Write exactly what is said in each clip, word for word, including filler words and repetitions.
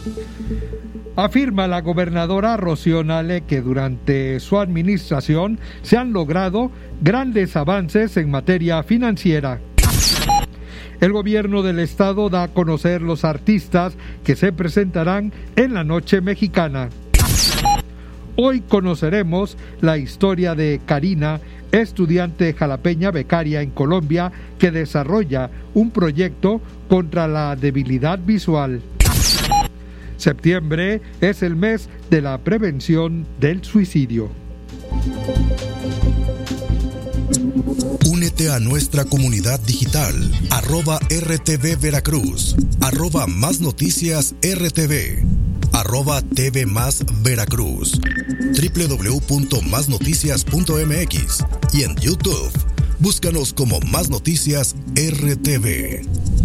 Afirma la gobernadora Rocío Nale que durante su administración se han logrado grandes avances en materia financiera. El gobierno del estado da a conocer los artistas que se presentarán en la Noche Mexicana. Hoy conoceremos la historia de Karina, estudiante jalapeña becaria en Colombia que desarrolla un proyecto contra la debilidad visual. Septiembre es el mes de la prevención del suicidio. Únete a nuestra comunidad digital, arroba R T V Veracruz, arroba Más Noticias R T V, arroba T V Más Veracruz, doble u doble u doble u punto más noticias punto m x y en YouTube, búscanos como Más Noticias R T V.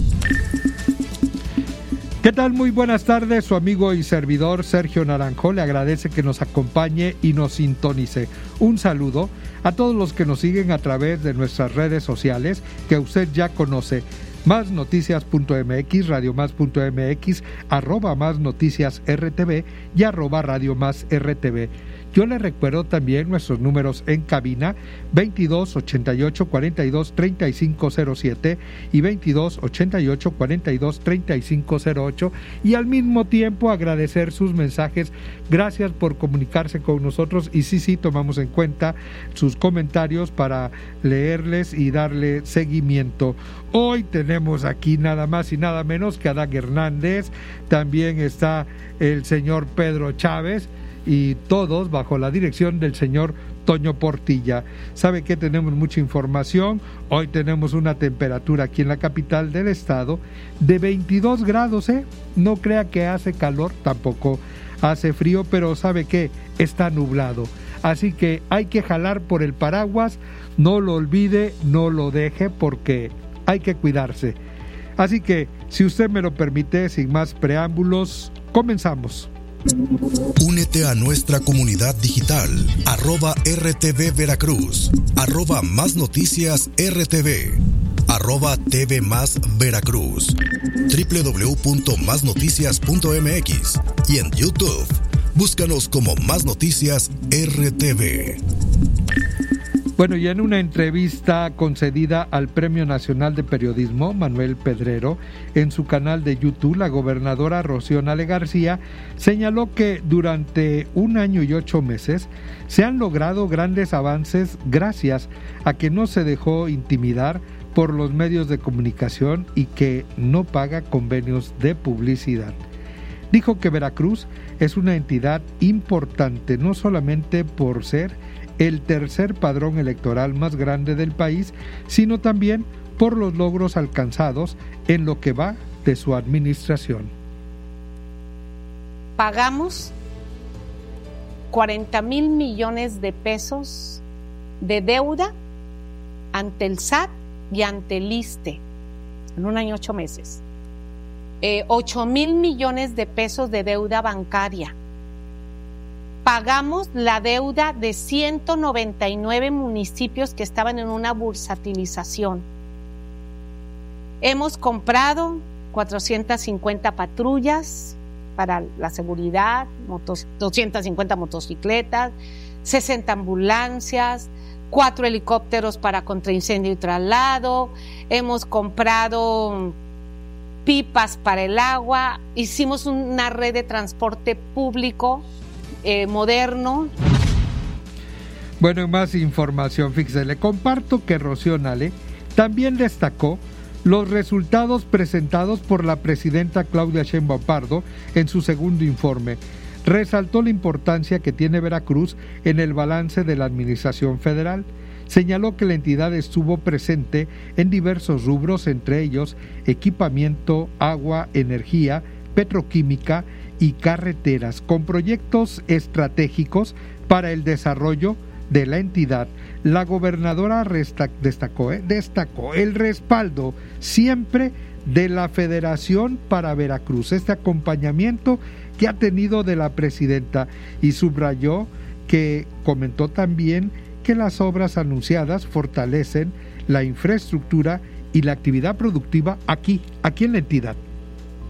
¿Qué tal? Muy buenas tardes, su amigo y servidor Sergio Naranjo le agradece que nos acompañe y nos sintonice. Un saludo a todos los que nos siguen a través de nuestras redes sociales que usted ya conoce. Más Noticias punto m x, Radio Más punto m x, arroba Más Noticias R T V y arroba Radio Más R T V. Yo le recuerdo también nuestros números en cabina veintidós ochenta y ocho cuarenta y dos treinta y cinco cero siete y veintidós ochenta y ocho cuarenta y dos treinta y cinco cero ocho, y al mismo tiempo agradecer sus mensajes. Gracias por comunicarse con nosotros y sí, sí, tomamos en cuenta sus comentarios para leerles y darle seguimiento. Hoy tenemos aquí nada más y nada menos que a Adán Hernández, también está el señor Pedro Chávez, y todos bajo la dirección del señor Toño Portilla. Sabe que tenemos mucha información. Hoy tenemos una temperatura aquí en la capital del estado de veintidós grados, ¿eh? No crea que hace calor, tampoco hace frío, pero sabe que está nublado. Así que hay que jalar por el paraguas, no lo olvide, no lo deje, porque hay que cuidarse. Así que, si usted me lo permite, sin más preámbulos, comenzamos. Únete a nuestra comunidad digital, arroba R T V Veracruz, arroba Más Noticias R T V, arroba T V Más Veracruz, doble u doble u doble u punto más noticias punto m x y en YouTube, búscanos como Más Noticias R T V. Bueno, y en una entrevista concedida al Premio Nacional de Periodismo Manuel Pedrero en su canal de YouTube, la gobernadora Rocío Nale García señaló que durante un año y ocho meses se han logrado grandes avances gracias a que no se dejó intimidar por los medios de comunicación y que no paga convenios de publicidad. Dijo que Veracruz es una entidad importante no solamente por ser el tercer padrón electoral más grande del país, sino también por los logros alcanzados en lo que va de su administración. Pagamos cuarenta mil millones de pesos de deuda ante el S A T y ante el I S S S T E en un año y ocho meses. Eh, ocho mil millones de pesos de deuda bancaria. Pagamos la deuda de ciento noventa y nueve municipios que estaban en una bursatilización. Hemos comprado cuatrocientas cincuenta patrullas para la seguridad, motos, doscientas cincuenta motocicletas, sesenta ambulancias, cuatro helicópteros para contraincendio y traslado. Hemos comprado pipas para el agua. Hicimos una red de transporte público Eh, moderno. Bueno, en más información, fíjese, le comparto que Rocío Nale también destacó los resultados presentados por la presidenta Claudia Sheinbaum Pardo en su segundo informe. Resaltó la importancia que tiene Veracruz en el balance de la administración federal. Señaló que la entidad estuvo presente en diversos rubros, entre ellos equipamiento, agua, energía, petroquímica y carreteras, con proyectos estratégicos para el desarrollo de la entidad. La gobernadora resta- destacó, eh, destacó el respaldo siempre de la Federación para Veracruz, este acompañamiento que ha tenido de la presidenta, y subrayó que comentó también que las obras anunciadas fortalecen la infraestructura y la actividad productiva aquí, aquí en la entidad.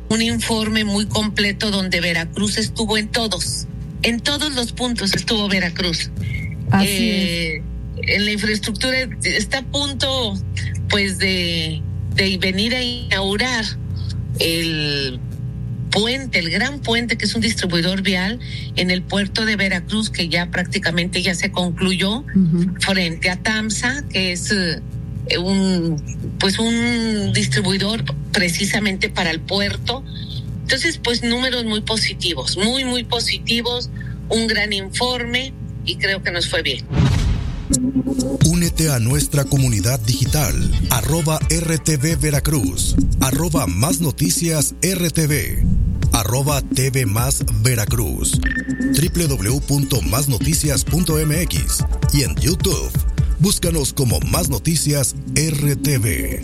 un informe muy completo donde Veracruz estuvo en todos, en todos los puntos estuvo Veracruz. Así eh, es. En la infraestructura está a punto, pues, de, de venir a inaugurar el puente, el gran puente, que es un distribuidor vial en el puerto de Veracruz, que ya prácticamente ya se concluyó, uh-huh. frente a TAMSA, que es eh, un, pues un distribuidor precisamente para el puerto. Entonces, pues números muy positivos, muy, muy positivos, un gran informe y creo que nos fue bien. Únete a nuestra comunidad digital, arroba R T V Veracruz, arroba Más Noticias R T V, arroba T V Más Veracruz, doble u doble u doble u punto más noticias punto m x y en YouTube, búscanos como Más Noticias R T V.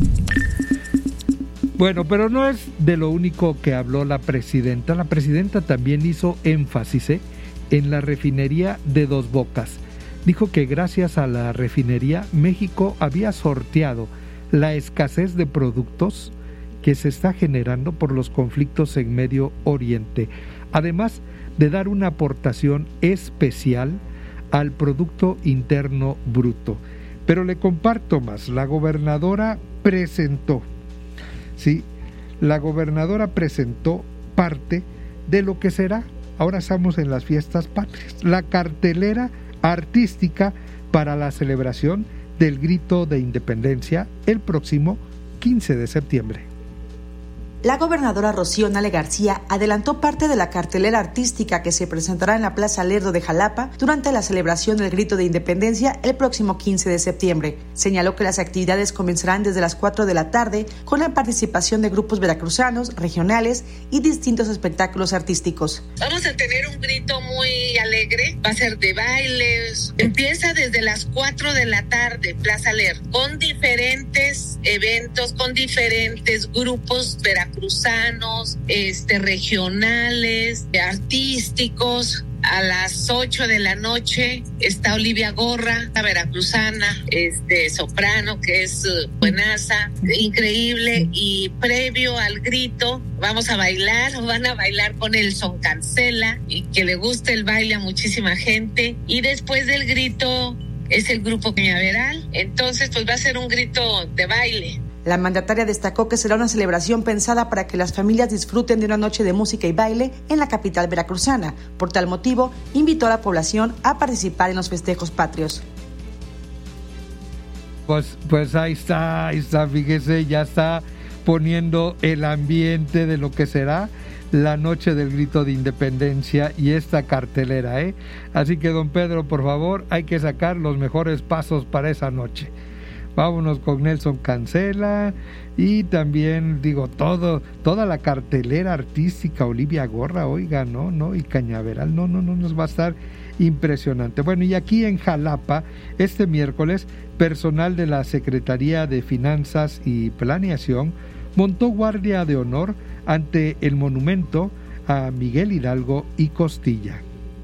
Bueno, pero no es de lo único que habló la presidenta. La presidenta también hizo énfasis ¿eh? en la refinería de Dos Bocas. Dijo que gracias a la refinería, México había sorteado la escasez de productos que se está generando por los conflictos en Medio Oriente, además de dar una aportación especial al Producto Interno Bruto. Pero le comparto más, la gobernadora presentó, sí, la gobernadora presentó parte de lo que será, ahora estamos en las fiestas patrias, la cartelera artística para la celebración del Grito de Independencia el próximo quince de septiembre. La gobernadora Rocío Nale García adelantó parte de la cartelera artística que se presentará en la Plaza Lerdo de Jalapa durante la celebración del Grito de Independencia el próximo quince de septiembre. Señaló que las actividades comenzarán desde las cuatro de la tarde con la participación de grupos veracruzanos, regionales y distintos espectáculos artísticos. Vamos a tener un grito muy alegre, va a ser de bailes. Empieza desde las cuatro de la tarde, Plaza Lerdo, con diferentes eventos, con diferentes grupos veracruzanos. cruzanos, este, regionales, artísticos. A las ocho de la noche está Olivia Gorra, la veracruzana, este, soprano, que es uh, buenaza, increíble. Y previo al grito vamos a bailar, van a bailar con Nelson Cancela, y que le gusta el baile a muchísima gente. Y después del grito es el grupo Cañaveral, entonces pues va a ser un grito de baile. La mandataria destacó que será una celebración pensada para que las familias disfruten de una noche de música y baile en la capital veracruzana. Por tal motivo, invitó a la población a participar en los festejos patrios. Pues, pues ahí está, ahí está, fíjese, ya está poniendo el ambiente de lo que será la noche del Grito de Independencia y esta cartelera, ¿eh? Así que, don Pedro, por favor, hay que sacar los mejores pasos para esa noche. Vámonos con Nelson Cancela y también, digo, todo, toda la cartelera artística, Olivia Gorra, oiga, no, no, y Cañaveral, no, no, no, nos va a estar impresionante. Bueno, y aquí en Jalapa, este miércoles, personal de la Secretaría de Finanzas y Planeación montó guardia de honor ante el monumento a Miguel Hidalgo y Costilla.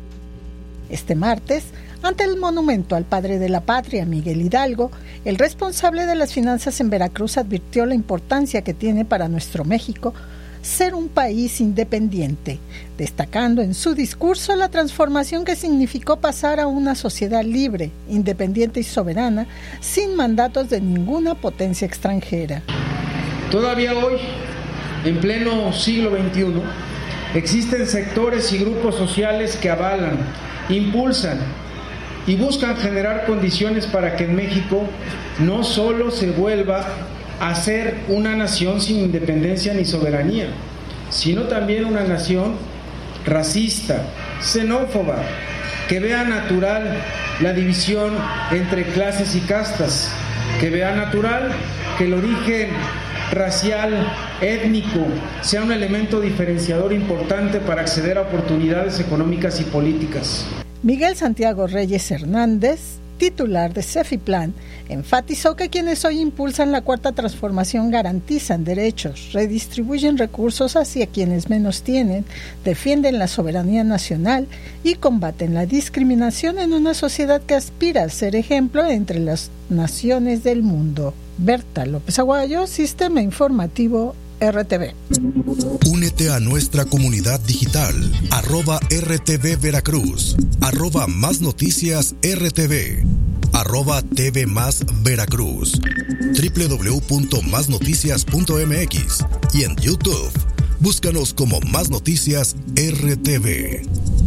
Este martes, ante el monumento al padre de la patria, Miguel Hidalgo, el responsable de las finanzas en Veracruz advirtió la importancia que tiene para nuestro México ser un país independiente, destacando en su discurso la transformación que significó pasar a una sociedad libre, independiente y soberana, sin mandatos de ninguna potencia extranjera. Todavía hoy, en pleno siglo veintiuno, existen sectores y grupos sociales que avalan, impulsan y buscan generar condiciones para que en México no solo se vuelva a ser una nación sin independencia ni soberanía, sino también una nación racista, xenófoba, que vea natural la división entre clases y castas, que vea natural que el origen racial, étnico, sea un elemento diferenciador importante para acceder a oportunidades económicas y políticas. Miguel Santiago Reyes Hernández, titular de Cefiplan, enfatizó que quienes hoy impulsan la cuarta transformación garantizan derechos, redistribuyen recursos hacia quienes menos tienen, defienden la soberanía nacional y combaten la discriminación en una sociedad que aspira a ser ejemplo entre las naciones del mundo. Berta López Aguayo, Sistema Informativo R T V. Únete a nuestra comunidad digital, arroba R T V Veracruz, arroba Más Noticias R T V, arroba T V Más Veracruz, doble u doble u doble u punto más noticias punto m x y en YouTube. Búscanos como Más Noticias R T V.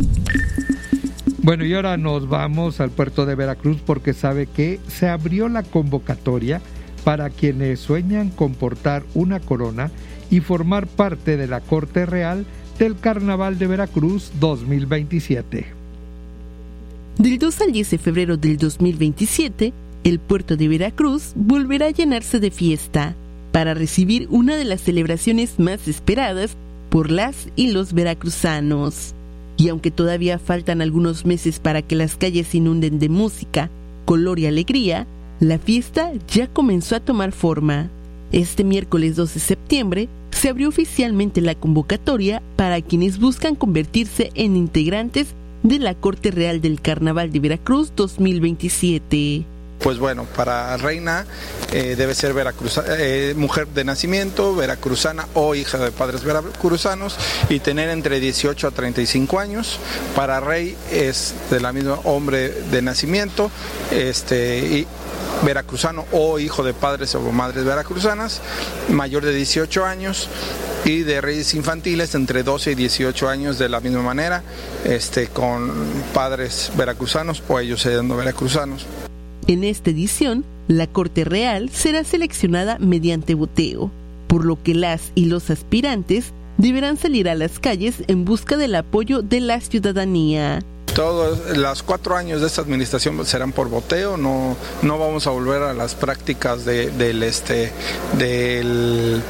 Bueno, y ahora nos vamos al puerto de Veracruz porque sabe que se abrió la convocatoria para quienes sueñan con portar una corona y formar parte de la Corte Real del Carnaval de Veracruz dos mil veintisiete. Del dos al diez de febrero del dos mil veintisiete, el puerto de Veracruz volverá a llenarse de fiesta para recibir una de las celebraciones más esperadas por las y los veracruzanos. Y aunque todavía faltan algunos meses para que las calles se inunden de música, color y alegría, la fiesta ya comenzó a tomar forma. Este miércoles dos de septiembre se abrió oficialmente la convocatoria para quienes buscan convertirse en integrantes de la Corte Real del Carnaval de Veracruz dos mil veintisiete. Pues bueno, para reina eh, debe ser veracruza, eh, mujer de nacimiento, veracruzana o hija de padres veracruzanos y tener entre dieciocho a treinta y cinco años. Para rey es de la misma hombre de nacimiento, este y veracruzano o hijo de padres o madres veracruzanas, mayor de dieciocho años, y de reyes infantiles entre doce y dieciocho años de la misma manera, este con padres veracruzanos o ellos siendo veracruzanos. En esta edición, la Corte Real será seleccionada mediante voteo, por lo que las y los aspirantes deberán salir a las calles en busca del apoyo de la ciudadanía. Todos los cuatro años de esta administración serán por voteo, no, no vamos a volver a las prácticas de, del este del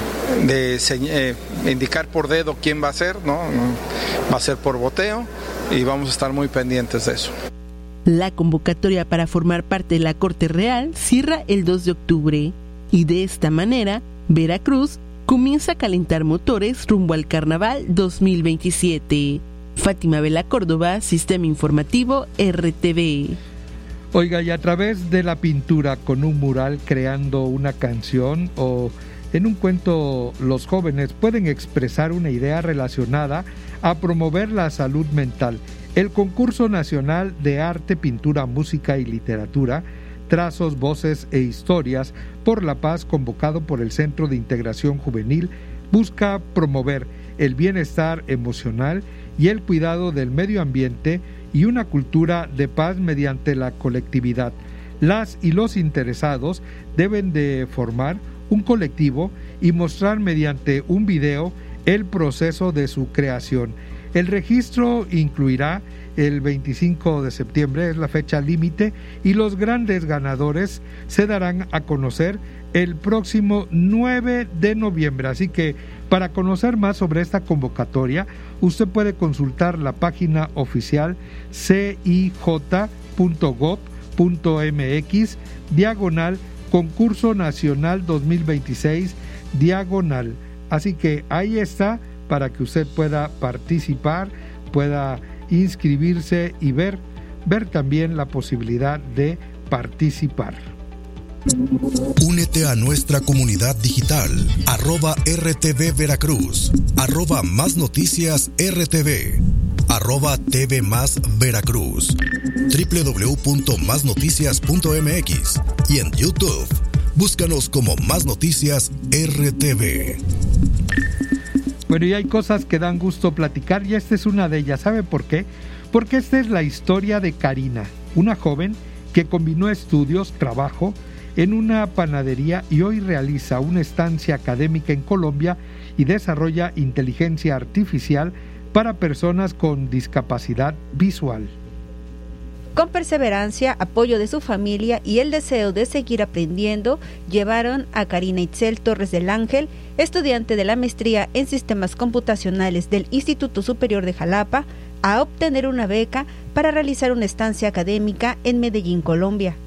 de eh, indicar por dedo quién va a ser, ¿no? Va a ser por voteo y vamos a estar muy pendientes de eso. La convocatoria para formar parte de la Corte Real cierra el dos de octubre y de esta manera Veracruz comienza a calentar motores rumbo al Carnaval dos mil veintisiete. Fátima Vela Córdoba, Sistema Informativo R T V. Oiga, y a través de la pintura con un mural creando una canción o en un cuento, los jóvenes pueden expresar una idea relacionada a promover la salud mental. El Concurso Nacional de Arte, Pintura, Música y Literatura, Trazos, Voces e Historias por la Paz, convocado por el Centro de Integración Juvenil, busca promover el bienestar emocional y el cuidado del medio ambiente y una cultura de paz mediante la colectividad. Las y los interesados deben de formar un colectivo y mostrar mediante un video el proceso de su creación. El registro incluirá el veinticinco de septiembre, es la fecha límite, y los grandes ganadores se darán a conocer el próximo nueve de noviembre. Así que para conocer más sobre esta convocatoria, usted puede consultar la página oficial c i j punto gob punto m x diagonal Concurso Nacional dos mil veintiséis diagonal. Así que ahí está para que usted pueda participar, pueda inscribirse y ver, ver también la posibilidad de participar. Únete a nuestra comunidad digital, arroba R T V Veracruz, arroba Más Noticias R T V, arroba T V Más Veracruz, doble u doble u doble u punto más noticias punto m x y en YouTube. Búscanos como Más Noticias R T V. Bueno, y hay cosas que dan gusto platicar y esta es una de ellas. ¿Sabe por qué? Porque esta es la historia de Karina, una joven que combinó estudios, trabajo en una panadería y hoy realiza una estancia académica en Colombia y desarrolla inteligencia artificial para personas con discapacidad visual. Con perseverancia, apoyo de su familia y el deseo de seguir aprendiendo, llevaron a Karina Itzel Torres del Ángel, estudiante de la maestría en Sistemas Computacionales del Instituto Superior de Jalapa, a obtener una beca para realizar una estancia académica en Medellín, Colombia.